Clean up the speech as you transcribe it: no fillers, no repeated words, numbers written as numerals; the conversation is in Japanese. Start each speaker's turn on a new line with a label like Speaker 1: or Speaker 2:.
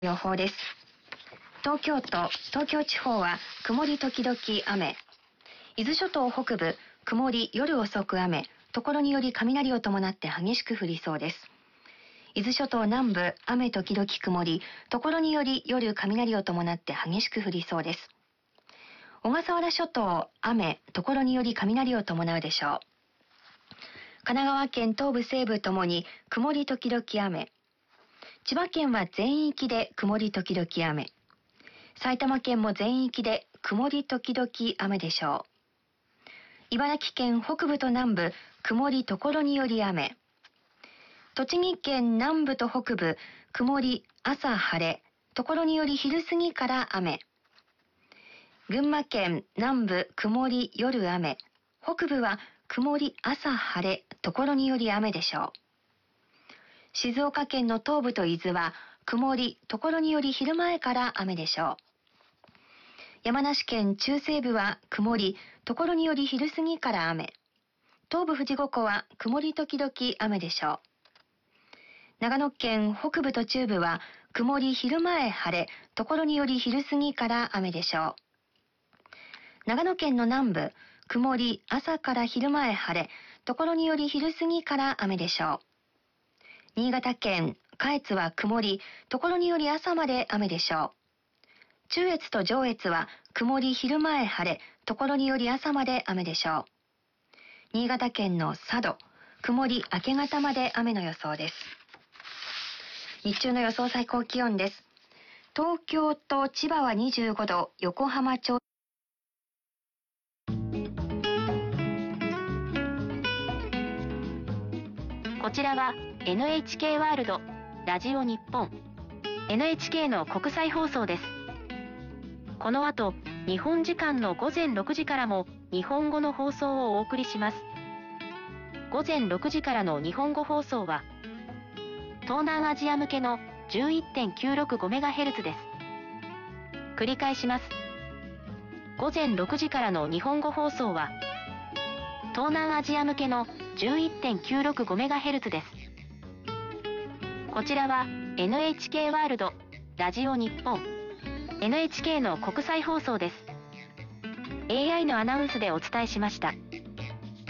Speaker 1: 予報です。東京都、東京地方は曇り時々雨。伊豆諸島北部、曇り、夜遅く雨。ところにより雷を伴って激しく降りそうです。伊豆諸島南部、雨時々曇り。ところにより夜雷を伴って激しく降りそうです。小笠原諸島、雨、ところにより雷を伴うでしょう。神奈川県東部西部ともに曇り時々雨。千葉県は全域で曇り時々雨。埼玉県も全域で曇り時々雨でしょう。茨城県北部と南部、曇りところにより雨。栃木県南部と北部、曇り、朝晴れ、ところにより昼過ぎから雨。群馬県南部、曇り、夜雨。北部は曇り、朝晴れ、ところにより雨でしょう。静岡県の東部と伊豆は曇り、ところにより昼前から雨でしょう。山梨県中西部は曇り、ところにより昼過ぎから雨。東部富士五湖は曇り時々雨でしょう。長野県北部と中部は曇り昼前晴れ、ところにより昼過ぎから雨でしょう。長野県の南部、曇り朝から昼前晴れ、ところにより昼過ぎから雨でしょう。新潟県下越は曇り、ところにより朝まで雨でしょう。中越と上越は曇り昼前晴れ、ところにより朝まで雨でしょう。新潟県の佐渡、曇り明け方まで雨の予想です。日中の予想最高気温です。東京と千葉は25度、横浜町
Speaker 2: こちらは NHK ワールド、ラジオ日本、NHK の国際放送です。この後、日本時間の午前6時からも日本語の放送をお送りします。午前6時からの日本語放送は、東南アジア向けの 11.965MHz です。繰り返します。午前6時からの日本語放送は、東南アジア向けの 11.965MHz です。こちらは NHK ワールド、ラジオ日本、NHK の国際放送です。AI のアナウンスでお伝えしました。